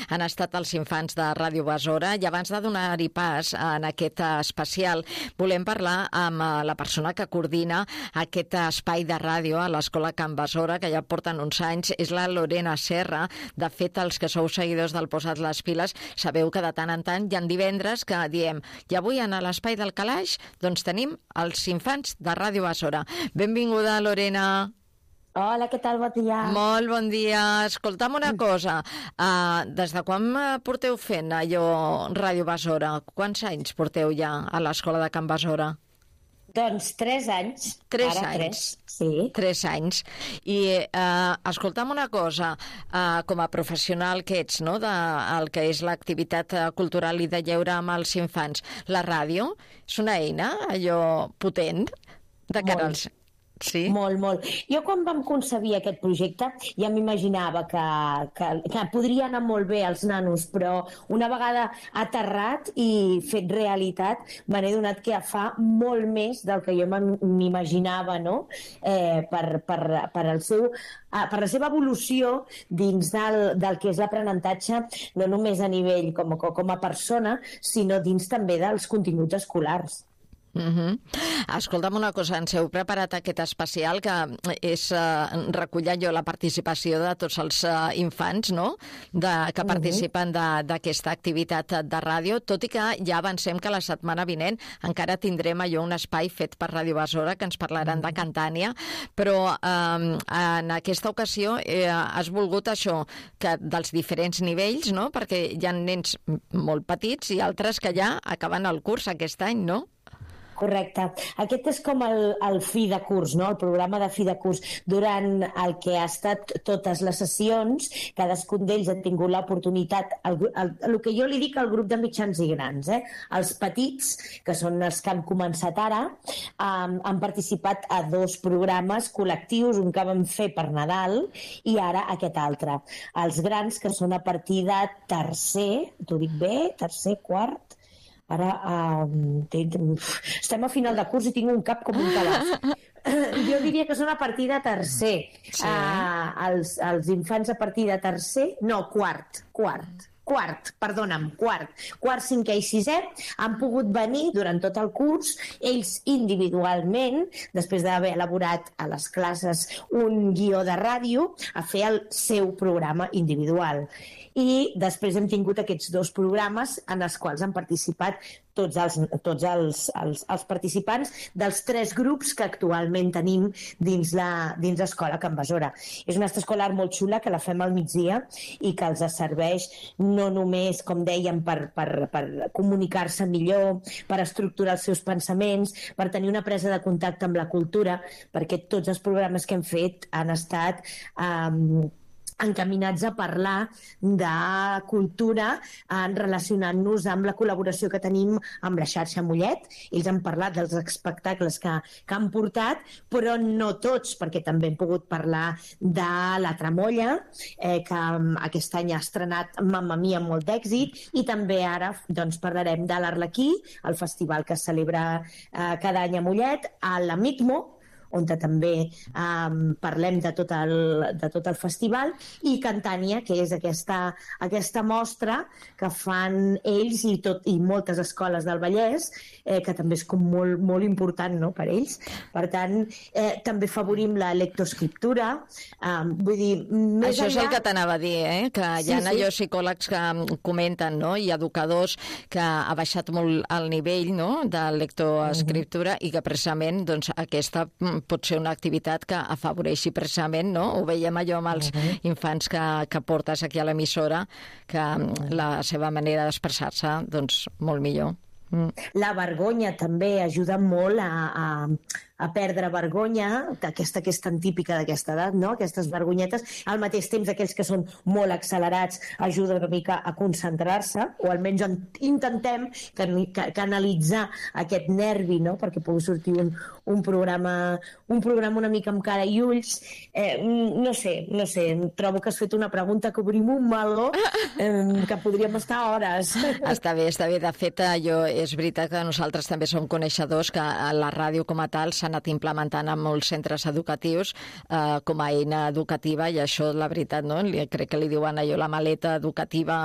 han estat els infants de Ràdio Besora, i abans de donar-hi pas en aquest especial volem parlar amb la persona que coordina aquest espai de ràdio a l'Escola Can Besora, que ja porten uns anys, és la Lorena Serra. De fet, els que sou seguidors del Posa't les Piles sabeu que de tant en tant hi ha divendres que diem, i avui en l'espai del calaix doncs tenim els infants de Ràdio Besora. Benvinguda, Lorena. Hola, què tal? Bon dia. Molt bon dia. Escolta'm una cosa. Des de quan porteu fent allò Ràdio Besora? Quants anys porteu ja a l'Escola de Can Besora? Doncs 3 anys. 3 anys. Sí. 3 anys. I escolta'm una cosa, com a professional que ets, no?, del que és l'activitat cultural i de lleure amb els infants, la ràdio és una eina, allò potent, de cara als... Sí? Molt, molt. Jo quan vam concebir aquest projecte ja m'imaginava que podria anar molt bé als nanos, però una vegada aterrat i fet realitat me n'he donat que fa molt més del que jo m'imaginava, no? Per la seva evolució dins del que és l'aprenentatge, no només a nivell com a persona, sinó dins també dels continguts escolars. Escolta'm una cosa, ens heu preparat aquest especial que és recollir allò la participació de tots els infants, no?, que participen d'aquesta activitat de ràdio, tot i que ja avancem que la setmana vinent encara tindrem allò un espai fet per Ràdio Besora que ens parlaran de Cantània, però en aquesta ocasió has volgut això, que dels diferents nivells, no?, perquè hi ha nens molt petits i altres que ja acaben el curs aquest any, no? Correcte. Aquest és com el fi de curs, no? El programa de fi de curs. Durant el que ha estat totes les sessions, cadascun d'ells ha tingut l'oportunitat, el que jo li dic al grup de mitjans i grans, els petits, que són els que han començat ara, han participat a 2 programes col·lectius, un que vam fer per Nadal i ara aquest altre. Els grans, que són a partir de tercer, t'ho dic bé, tercer, quart... Ara estem a final de curs i tinc un cap com un calaix. Jo diria que són a partir de tercer. Sí. Els infants a partir de tercer... No, quart, cinquè i sisè han pogut venir durant tot el curs, ells individualment, després d'haver elaborat a les classes un guió de ràdio, a fer el seu programa individual. I després hem tingut aquests 2 programes en els quals han participat tots els participants dels 3 grups que actualment tenim dins l'Escola Can Besora. És una escolar molt xula que la fem al migdia i que els serveix no només, com dèiem, per comunicar-se millor, per estructurar els seus pensaments, per tenir una presa de contacte amb la cultura, perquè tots els programes que hem fet han estat... encaminats a parlar de cultura, relacionant-nos amb la col·laboració que tenim amb la xarxa Mollet. Ells han parlat dels espectacles que han portat, però no tots, perquè també hem pogut parlar de La Tramolla, que aquest any ha estrenat Mamma Mia amb molt d'èxit, i també ara doncs, parlarem de l'Arlequí, el festival que es celebra cada any a Mollet, a l'Amigmo, on també parlem de tot el festival, i Cantània, que és aquesta mostra que fan ells i moltes escoles del Vallès, que també és com molt, molt important, no?, per ells. Per tant, també favorim la lectoescriptura. Vull dir, més això enllà... és el que t'anava a dir, que hi ha allò psicòlegs que comenten, no?, i educadors que ha baixat molt el nivell, no?, de lectoescriptura, i que precisament doncs, aquesta pot ser una activitat que afavoreixi precisament, no? Ho veiem allò amb els infants que portes aquí a l'emissora, que la seva manera d'expressar-se, doncs, molt millor. La vergonya també ajuda molt a perdre vergonya, aquesta que és tan típica d'aquesta edat, no? Aquestes vergonyetes. Al mateix temps, aquells que són molt accelerats ajuden una mica a concentrar-se, o almenys intentem canalitzar aquest nervi, no?, perquè pugui sortir un programa una mica amb cara i ulls. No sé, trobo que has fet una pregunta que obrim un meló que podríem estar hores. Està bé. De fet, és veritat que nosaltres també som coneixedors que la ràdio com a tal s'ha anat implementant en molts centres educatius com a eina educativa, i això, la veritat, no? Crec que li diuen allò la maleta educativa